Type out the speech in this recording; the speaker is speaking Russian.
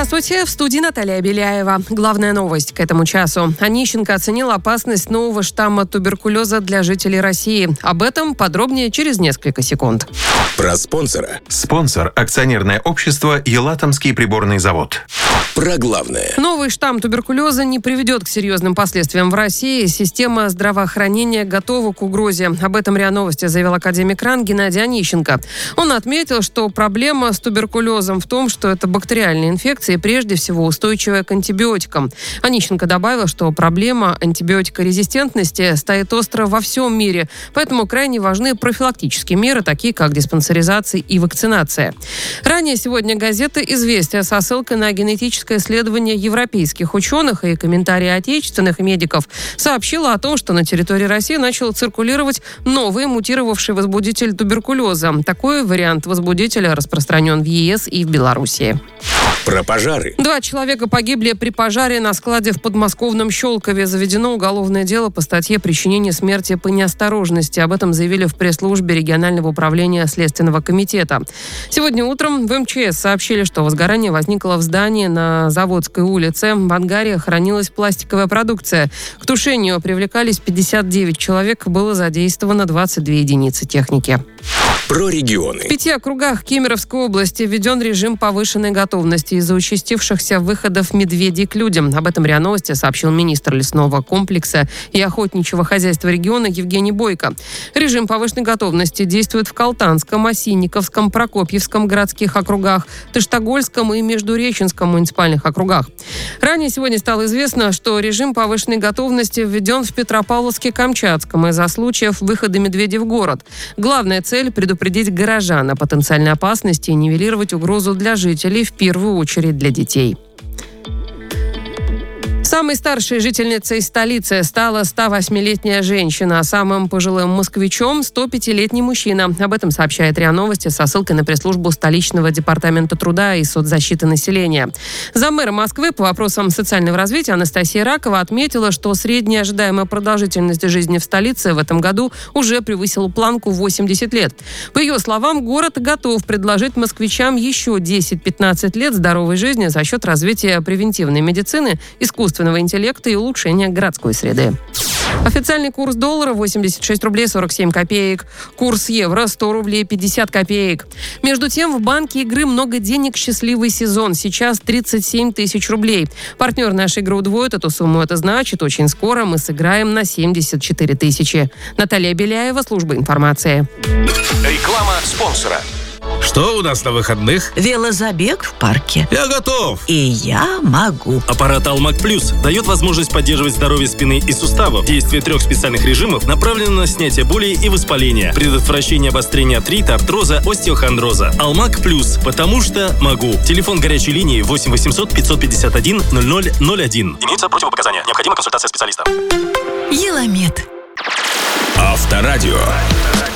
Здравствуйте, в студии Наталья Беляева. Главная новость к этому часу. Онищенко оценил опасность нового штамма туберкулеза для жителей России. Об этом подробнее через несколько секунд. Про спонсора. Спонсор – акционерное общество «Елатомский приборный завод». Про главное. Новый штамм туберкулеза не приведет к серьезным последствиям в России. Система здравоохранения готова к угрозе. Об этом РИА Новости заявил академик РАН Геннадий Онищенко. Он отметил, что проблема с туберкулезом в том, что это бактериальная инфекция и прежде всего устойчивая к антибиотикам. Онищенко добавил, что проблема антибиотикорезистентности стоит остро во всем мире, поэтому крайне важны профилактические меры, такие как диспансеризация и вакцинация. Ранее сегодня газета «Известия» со ссылкой на генетическое исследование европейских ученых и комментарии отечественных медиков сообщила о том, что на территории России начал циркулировать новый мутировавший возбудитель туберкулеза. Такой вариант возбудителя распространен в ЕС и в Белоруссии. Про пожары. 2 человека погибли при пожаре на складе в подмосковном Щелкове. Заведено уголовное дело по статье «Причинение смерти по неосторожности». Об этом заявили в пресс-службе регионального управления Следственного комитета. Сегодня утром в МЧС сообщили, что возгорание возникло в здании на Заводской улице. В ангаре хранилась пластиковая продукция. К тушению привлекались 59 человек. Было задействовано 22 единицы техники. Про регионы. В 5 округах Кемеровской области введен режим повышенной готовности из-за участившихся выходов медведей к людям. Об этом РИА Новости сообщил министр лесного комплекса и охотничьего хозяйства региона Евгений Бойко. Режим повышенной готовности действует в Калтанском, Осинниковском, Прокопьевском городских округах, Таштагольском и Междуреченском муниципальных округах. Ранее сегодня стало известно, что режим повышенной готовности введен в Петропавловске-Камчатском из-за случаев выхода медведей в город. Главная цель – предупредить горожан о потенциальной опасности и нивелировать угрозу для жителей, в первую очередь для детей. Самой старшей жительницей столицы стала 108-летняя женщина, а самым пожилым москвичом – 105-летний мужчина. Об этом сообщает РИА Новости со ссылкой на пресс-службу столичного департамента труда и соцзащиты населения. Заммэра Москвы по вопросам социального развития Анастасия Ракова отметила, что средняя ожидаемая продолжительность жизни в столице в этом году уже превысила планку 80 лет. По ее словам, город готов предложить москвичам еще 10-15 лет здоровой жизни за счет развития превентивной медицины, искусственного интеллекта и улучшения городской среды. Официальный курс доллара 86 рублей 47 копеек. Курс евро 100 рублей 50 копеек. Между тем, в банке игры «Много денег. Счастливый сезон». Сейчас 37 тысяч рублей. Партнер нашей игры удвоит эту сумму. Это значит, очень скоро мы сыграем на 74 тысячи. Наталья Беляева, служба информации. Реклама спонсора. Что у нас на выходных? Велозабег в парке. Я готов. И я могу. Аппарат Алмак Плюс дает возможность поддерживать здоровье спины и суставов. Действие 3 специальных режимов направлено на снятие боли и воспаления, предотвращение обострения артрита, артроза, остеохондроза. Алмак Плюс, потому что могу. Телефон горячей линии 8 800 551 0001. Имеются противопоказания. Необходима консультация специалиста. Еламед. Авторадио.